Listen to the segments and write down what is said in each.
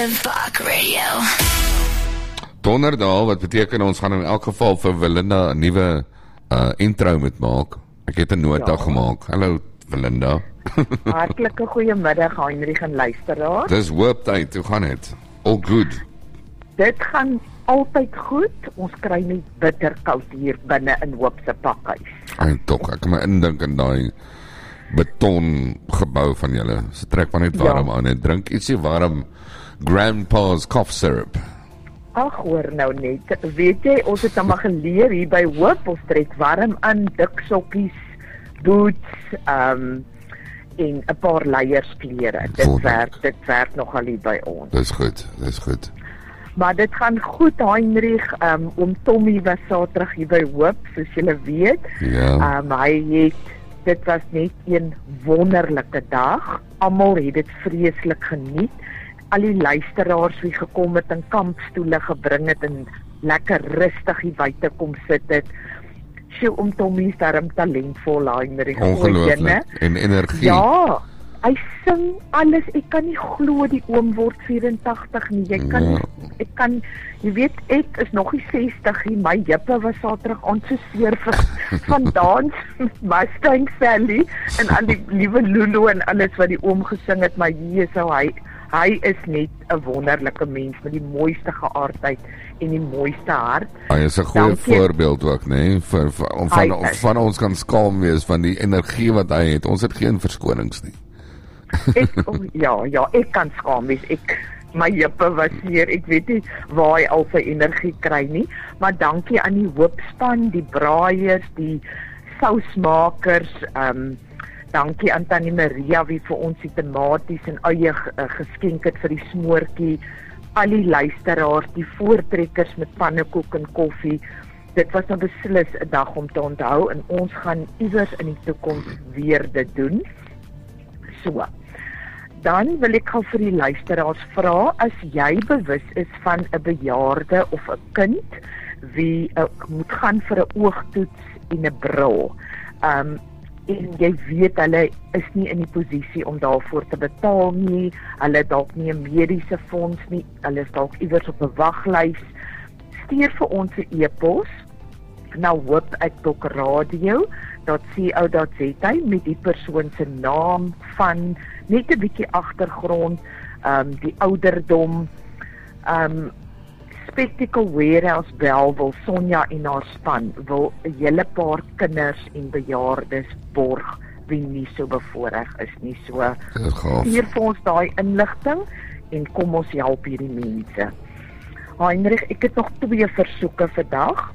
Fuck Radio. Donderdag, wat beteken ons gaan in elk geval vir Belinda 'n nuwe intro moet maak. Ek het 'n nota gemaak. Hallo Belinda. Hartlike goeiemiddag Heinrich en luisteraars. Dis hooptyd, hoe gaan dit? All good. Dit gaan altyd goed. Ons kry nie bitterkoud hier binne in Hoop se pakhuis. Ai tog, ek kan my indink in daai beton gebou van julle. Se trek maar net warm aan en drink ietsie warm Grandpa's cough syrup. Ag hoor nou net. Weet jy, ons het maar geleer hier by Hoop, ons trek warm aan, dik sokkies, boots, en 'n paar leiersklere. Dit werk nogal hier by ons. Dis goed. Maar dit gaan goed, Heinrich. Oom Tommy was Saterdag hier by Hoop, soos julle weet. Ja. Dit was net 'n wonderlike dag. Almal het dit vreeslik geniet. Al die luisteraars wie gekom het en kampstoele gebring het en lekker rustig hier buite kom sit het. Sjoe, oom Tommy is darm talentvol, Heinrich. Ongelooflik. En energie. Ja, hy sing alles. Ek kan nie glo die oom word 84 nie. Jy weet, ek is nog nie 60 nie. My jippe was Saterdag aan so seer van dans met Mustang Sally en al die liewe Lulu en alles wat die oom gesing het, maar hier is hy is net 'n wonderlike mens met die mooiste geaardheid en die mooiste hart. Hy is 'n goeie voorbeeld ook, né? Van ons kan skaam wees van die energie wat hy het. Ons het geen verskonings nie. Ek kan skaam wees. My jippe was hier. Ek weet nie waar hy al sy energie kry nie, maar dankie aan die Hoopspan, die braaiers, die sousmakers, dankie aan Tannie Maria wie vir ons die tomaties en eie geskenk het vir die smoortjie, al die luisteraars, die voortrekkers met pannekoek en koffie. Dit was nou beslis 'n dag om te onthou en ons gaan iewers in die toekoms weer dit doen. So. Dan wil ek gou vir die luisteraars vra, as jy bewus is van 'n bejaarde of 'n kind wie moet gaan vir 'n oogtoets en 'n bril. En jy weet hulle is nie in die posisie om daarvoor te betaal nie, hulle dalk nie 'n mediese fonds nie, hulle is dalk iewers op 'n waglys. Stuur vir ons 'n e-pos na hoop@radio.co.za met die persoon se naam, van net 'n bietjie agtergrond, die ouderdom, Spectacle Warehouse wil Sonja en haar span wil 'n hele paar kinders en bejaardes borg wie nie so bevoorreg is nie. So stuur vir ons daai inligting en kom ons help hierdie mense. Heinrich, ek het nog 2 versoeke vandag.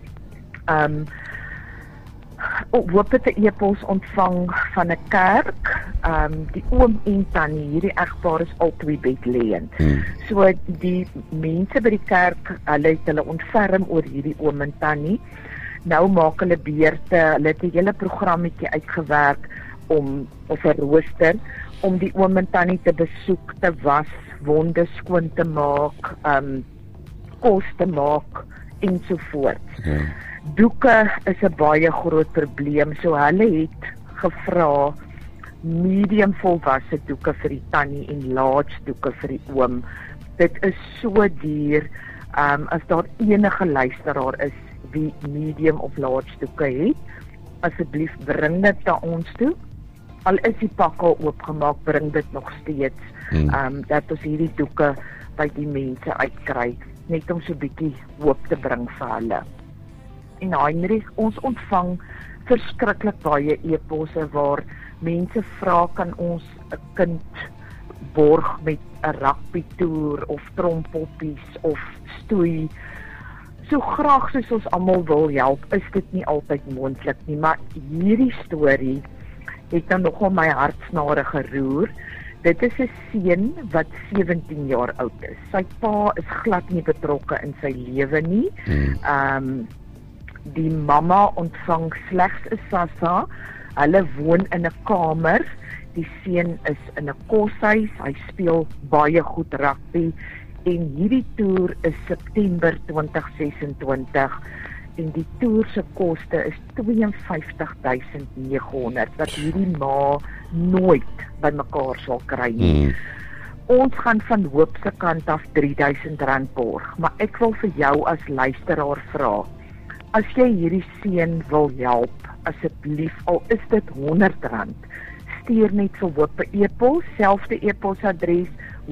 Hoop het 'n e-pos ontvang van 'n kerk. Die oom en tannie, hierdie egpaar is albei bedlêend. So die mense by die kerk, hulle ontferm oor hierdie oom en tannie. Nou maak hulle beurte, hulle het 'n hele programmetjie uitgewerk of 'n rooster om die oom en tannie te besoek, te was, wonde skoon te maak, kos te maak ensovoorts. Doeke is 'n baie groot probleem, so hulle het gevra medium volwasse doeke vir die tannie en large doeke vir die oom. Dit is so duur. As daar enige luisteraar is wie medium of large doeke het, asseblief bring dit na ons toe. Al is die pak al oopgemaak, bring dit nog steeds, dat ons hierdie doeke by die mense uitkry, net om so 'n bietjie hoop te bring vir hulle. En Heinrich, ons ontvang verskriklik baie e-posse waar mense vra, kan ons 'n kind borg met 'n rugbytoer of trompoppies of stoei. So graag soos ons almal wil help, is dit nie altyd moontlik nie, maar hierdie storie het nou nogal my hartsnare geroer. Dit is 'n seun wat 17 jaar oud is. Sy pa is glad nie betrokke in sy lewe nie. Die mamma ontvang slegs 'n SASSA. Hulle woon in 'n kamer. Die seun is in 'n koshuis. Hy speel baie goed rugby en hierdie toer is September 2026 en die toer se koste is 52.900 wat hierdie ma nooit bymekaar sal kry nie. Ons gaan van Hoop se kant af R3000 borg, maar ek wil vir jou as luisteraar vra, as jy hierdie seun wil help, asseblief, al is dit R100, stuur net vir Hoop 'n e-pos, selfde e-posadres,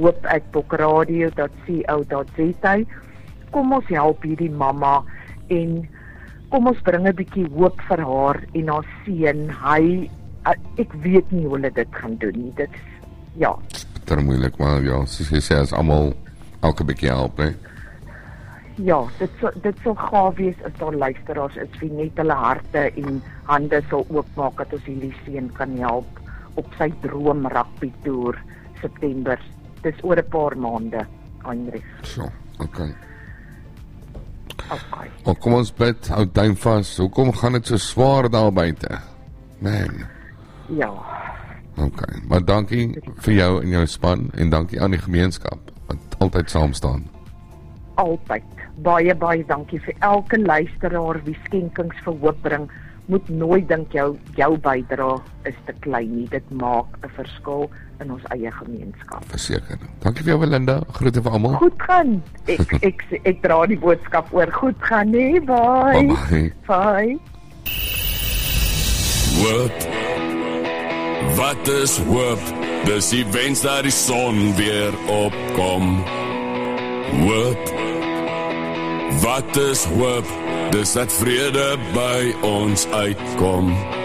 hoop@bokradio.co.za. Kom ons help hierdie mamma en kom ons bring 'n bietjie hoop vir haar en haar seun. Ek weet nie hoe hulle dit gaan doen nie. Dit ja. Bitter moeilik, maar ja, soos jy sê, as almal elke bietjie help, hè. Ja, dit sal gaaf wees as daar luisteraars is wie net hulle harte en hande sal oopmaak dat ons hierdie seun kan help op sy droom rugby toer September. Dis oor 'n paar maande, Heinrich. So, okay. Okay. Kom ons bid, hou duim vas. Hoekom gaan dit so swaar daar buite? Man. Ja. Okay, maar dankie vir jou en jou span en dankie aan die gemeenskap wat altyd saam staan. Altyd. Baie dankie vir elke luisteraar wie skenkings vir hoop bring. Moet nooit dink jou bydrae is te klein nie. Dit maak 'n verskil in ons eie gemeenskap. Verseker. Dankie vir jou, Belinda. Groete vir almal. Goed gaan. Ek dra die boodskap oor. Goed gaan, nee. Bye. Bye. Bye. Hoop. Wat is hoop? Dis die wens dat die son weer opkom. Hoop. Wat is hoop? Dis dat vrede by ons uitkom.